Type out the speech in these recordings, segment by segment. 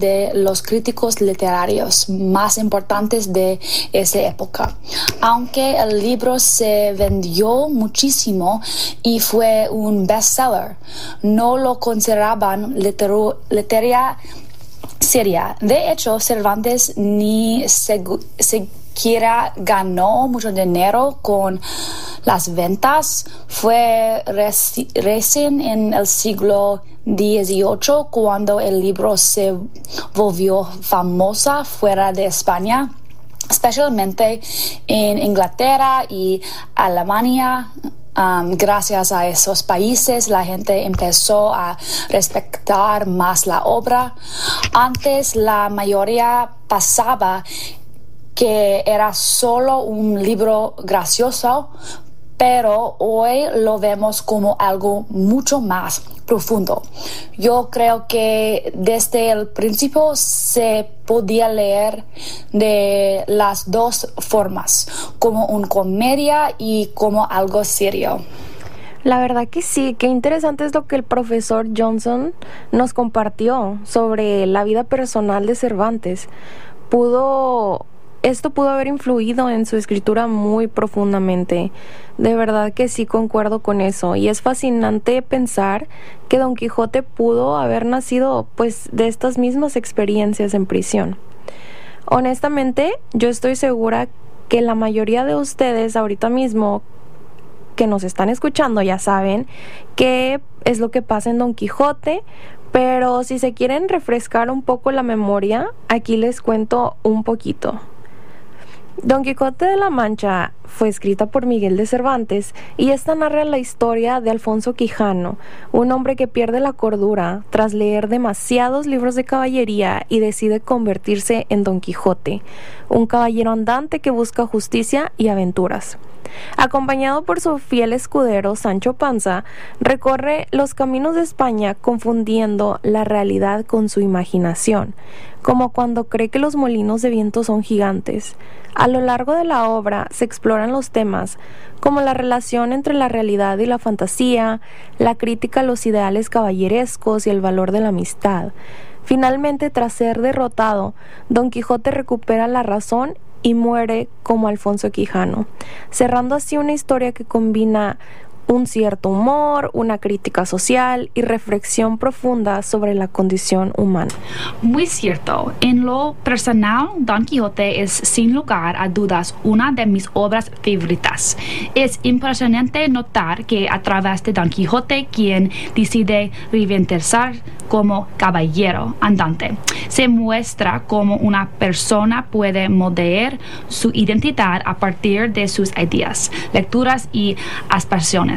de los críticos literarios más importantes de esa época. Aunque el libro se vendió muchísimo y fue un bestseller, no lo consideraban literaria seria. De hecho, Cervantes ni siquiera ganó mucho dinero con las ventas. Fue recién en el siglo XVIII cuando el libro se volvió famosa fuera de España, especialmente en Inglaterra y Alemania. Gracias a esos países la gente empezó a respetar más la obra. Antes la mayoría pensaba que era solo un libro gracioso, pero hoy lo vemos como algo mucho más profundo. Yo creo que desde el principio se podía leer de las dos formas, como una comedia y como algo serio. La verdad que sí, qué interesante es lo que el profesor Johnson nos compartió sobre la vida personal de Cervantes. Esto pudo haber influido en su escritura muy profundamente. De verdad que sí concuerdo con eso. Y es fascinante pensar que Don Quijote pudo haber nacido pues de estas mismas experiencias en prisión. Honestamente, yo estoy segura que la mayoría de ustedes ahorita mismo que nos están escuchando ya saben qué es lo que pasa en Don Quijote, pero si se quieren refrescar un poco la memoria, aquí les cuento un poquito. Don Quijote de la Mancha fue escrita por Miguel de Cervantes y esta narra la historia de Alfonso Quijano, un hombre que pierde la cordura tras leer demasiados libros de caballería y decide convertirse en Don Quijote, un caballero andante que busca justicia y aventuras. Acompañado por su fiel escudero Sancho Panza, recorre los caminos de España confundiendo la realidad con su imaginación, como cuando cree que los molinos de viento son gigantes. A lo largo de la obra se exploran los temas como la relación entre la realidad y la fantasía, la crítica a los ideales caballerescos y el valor de la amistad. Finalmente, tras ser derrotado, Don Quijote recupera la razón y muere como Alfonso Quijano, cerrando así una historia que combina un cierto humor, una crítica social y reflexión profunda sobre la condición humana. Muy cierto. En lo personal, Don Quijote es sin lugar a dudas una de mis obras favoritas. Es impresionante notar que a través de Don Quijote, quien decide reinventarse como caballero andante, se muestra cómo una persona puede moldear su identidad a partir de sus ideas, lecturas y aspiraciones.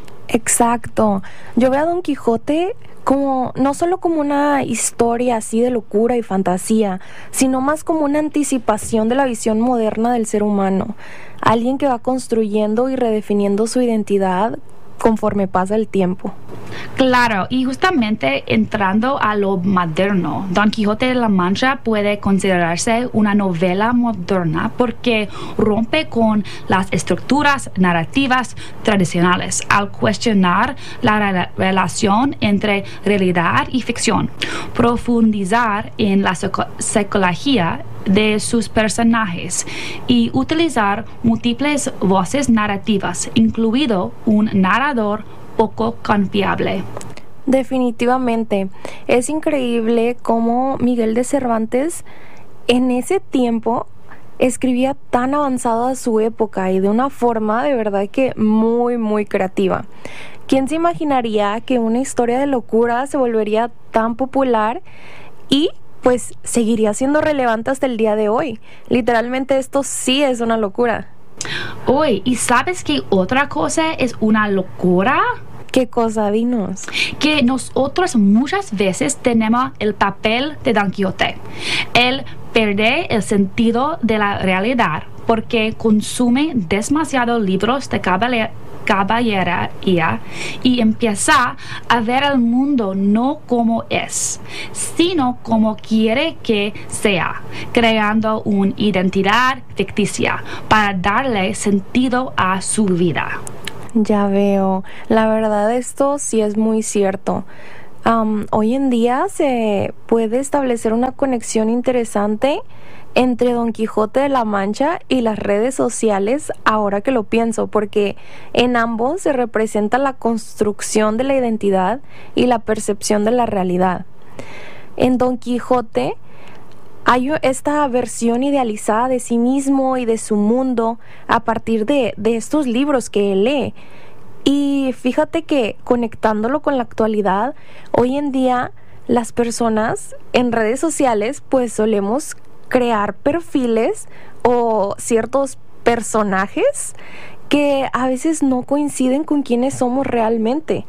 Exacto. Yo veo a Don Quijote como no solo como una historia así de locura y fantasía, sino más como una anticipación de la visión moderna del ser humano, alguien que va construyendo y redefiniendo su identidad conforme pasa el tiempo. Claro, y justamente entrando a lo moderno, Don Quijote de la Mancha puede considerarse una novela moderna porque rompe con las estructuras narrativas tradicionales al cuestionar la relación entre realidad y ficción, profundizar en la psicología de sus personajes y utilizar múltiples voces narrativas, incluido un narrador poco confiable. Definitivamente, es increíble cómo Miguel de Cervantes en ese tiempo escribía tan avanzado a su época y de una forma de verdad que muy, muy creativa. ¿Quién se imaginaría que una historia de locura se volvería tan popular y pues seguiría siendo relevante hasta el día de hoy? Literalmente esto sí es una locura. Uy, ¿y sabes qué otra cosa es una locura? ¿Qué cosa? Dinos. Que nosotros muchas veces tenemos el papel de Don Quijote. Él pierde el sentido de la realidad porque consume demasiados libros de caballería y empieza a ver el mundo no como es, sino como quiere que sea, creando una identidad ficticia para darle sentido a su vida. Ya veo, la verdad esto sí es muy cierto. Hoy en día se puede establecer una conexión interesante entre Don Quijote de la Mancha y las redes sociales, ahora que lo pienso, porque en ambos se representa la construcción de la identidad y la percepción de la realidad. En Don Quijote hay esta versión idealizada de sí mismo y de su mundo a partir de estos libros que él lee. Y fíjate que conectándolo con la actualidad, hoy en día las personas en redes sociales pues solemos crear perfiles o ciertos personajes que a veces no coinciden con quienes somos realmente.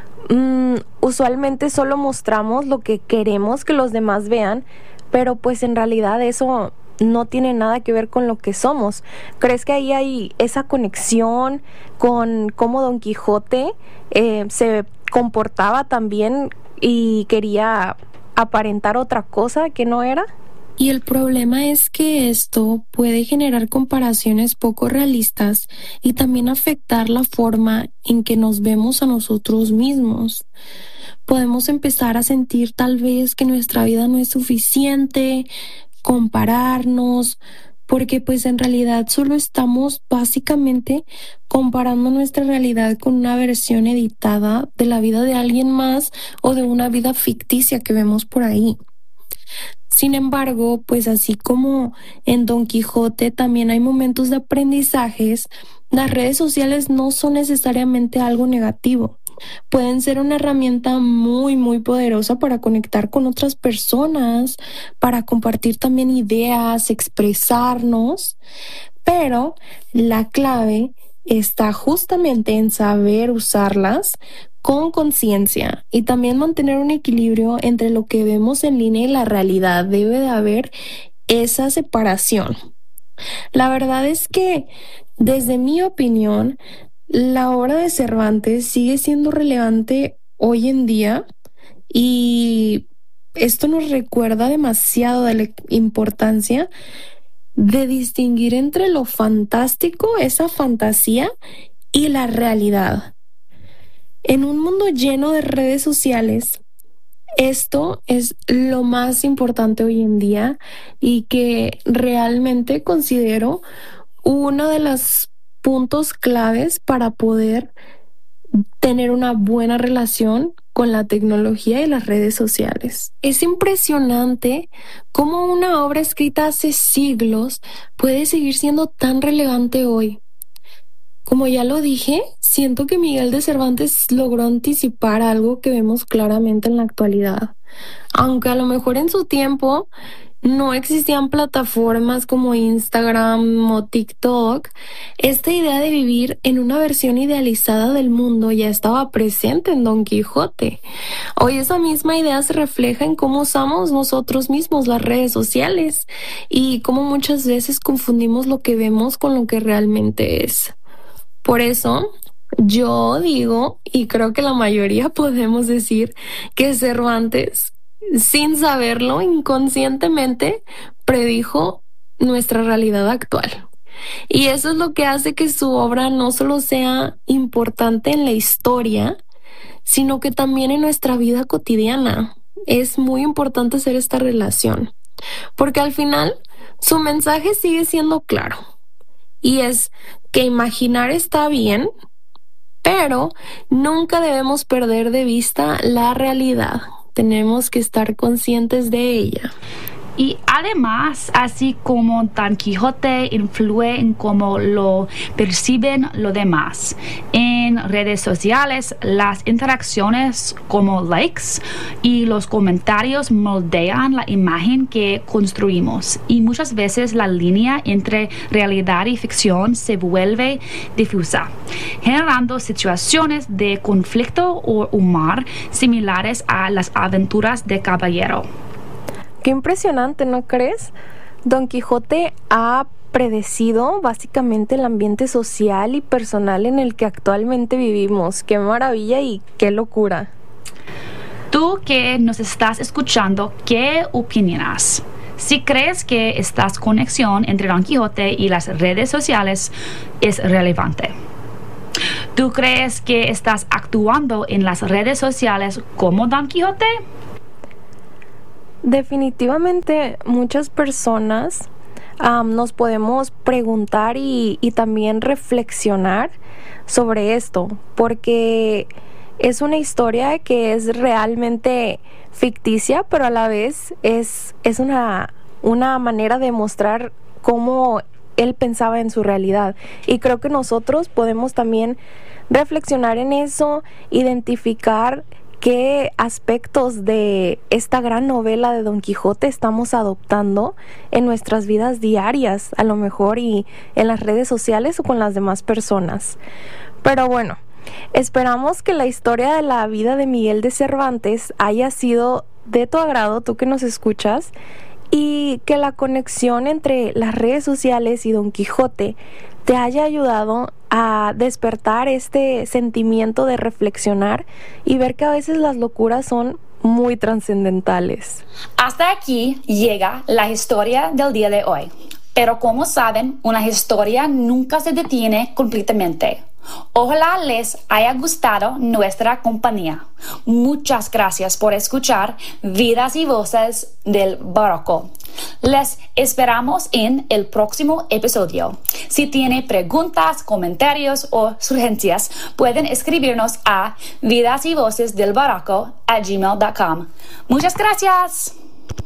Usualmente solo mostramos lo que queremos que los demás vean, pero pues en realidad eso no tiene nada que ver con lo que somos. ¿Crees que ahí hay esa conexión con cómo Don Quijote se comportaba también y quería aparentar otra cosa que no era? Y el problema es que esto puede generar comparaciones poco realistas y también afectar la forma en que nos vemos a nosotros mismos. Podemos empezar a sentir tal vez que nuestra vida no es suficiente, compararnos, porque pues en realidad solo estamos básicamente comparando nuestra realidad con una versión editada de la vida de alguien más o de una vida ficticia que vemos por ahí. Sin embargo, pues así como en Don Quijote también hay momentos de aprendizajes, las redes sociales no son necesariamente algo negativo. Pueden ser una herramienta muy, muy poderosa para conectar con otras personas, para compartir también ideas, expresarnos, pero la clave está justamente en saber usarlas con conciencia y también mantener un equilibrio entre lo que vemos en línea y la realidad. Debe de haber esa separación. La verdad es que, desde mi opinión, la obra de Cervantes sigue siendo relevante hoy en día y esto nos recuerda demasiado de la importancia de distinguir entre lo fantástico, esa fantasía, y la realidad. En un mundo lleno de redes sociales, esto es lo más importante hoy en día y que realmente considero uno de los puntos claves para poder tener una buena relación con la tecnología y las redes sociales. Es impresionante cómo una obra escrita hace siglos puede seguir siendo tan relevante hoy. Como ya lo dije, siento que Miguel de Cervantes logró anticipar algo que vemos claramente en la actualidad. Aunque a lo mejor en su tiempo no existían plataformas como Instagram o TikTok, esta idea de vivir en una versión idealizada del mundo ya estaba presente en Don Quijote. Hoy esa misma idea se refleja en cómo usamos nosotros mismos las redes sociales y cómo muchas veces confundimos lo que vemos con lo que realmente es. Por eso, yo digo, y creo que la mayoría podemos decir, que Cervantes, sin saberlo, inconscientemente, predijo nuestra realidad actual. Y eso es lo que hace que su obra no solo sea importante en la historia, sino que también en nuestra vida cotidiana. Es muy importante hacer esta relación, porque al final su mensaje sigue siendo claro. Y es que imaginar está bien, pero nunca debemos perder de vista la realidad. Tenemos que estar conscientes de ella. Y además, así como Don Quijote influye en cómo lo perciben los demás. En redes sociales, las interacciones como likes y los comentarios moldean la imagen que construimos. Y muchas veces la línea entre realidad y ficción se vuelve difusa, generando situaciones de conflicto o humor similares a las aventuras de caballero. Qué impresionante, ¿no crees? Don Quijote ha predecido básicamente el ambiente social y personal en el que actualmente vivimos. ¡Qué maravilla y qué locura! Tú que nos estás escuchando, ¿qué opinas? Si crees que esta conexión entre Don Quijote y las redes sociales es relevante. ¿Tú crees que estás actuando en las redes sociales como Don Quijote? Definitivamente muchas personas nos podemos preguntar y también reflexionar sobre esto, porque es una historia que es realmente ficticia, pero a la vez es una manera de mostrar cómo él pensaba en su realidad. Y creo que nosotros podemos también reflexionar en eso, identificar qué aspectos de esta gran novela de Don Quijote estamos adoptando en nuestras vidas diarias, a lo mejor, y en las redes sociales o con las demás personas. Pero bueno, esperamos que la historia de la vida de Miguel de Cervantes haya sido de tu agrado, tú que nos escuchas, y que la conexión entre las redes sociales y Don Quijote te haya ayudado a despertar este sentimiento de reflexionar y ver que a veces las locuras son muy trascendentales. Hasta aquí llega la historia del día de hoy. Pero como saben, una historia nunca se detiene completamente. Ojalá les haya gustado nuestra compañía. Muchas gracias por escuchar Vidas y Voces del Barroco. Les esperamos en el próximo episodio. Si tienen preguntas, comentarios o sugerencias, pueden escribirnos a vidasyvocesdelbarroco@gmail.com. Muchas gracias.